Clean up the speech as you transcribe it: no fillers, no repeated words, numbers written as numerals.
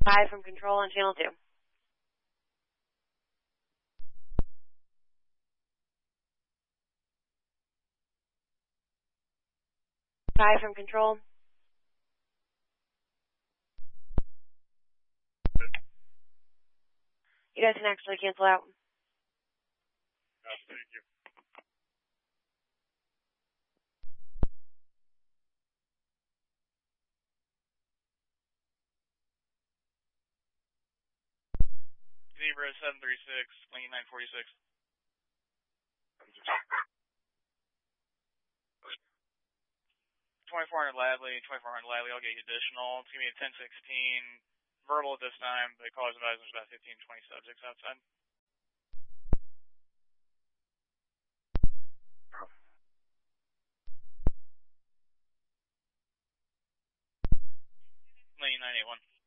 5 from control on channel 2. 5 from control. You guys can actually cancel out. Thank you. Zebra 736, Lincoln 946. 2400 Ladley, I'll get you additional. It's going to be a 1016. Verbal at this time, but callers advised there's about 15, 20 subjects outside. Lane 981.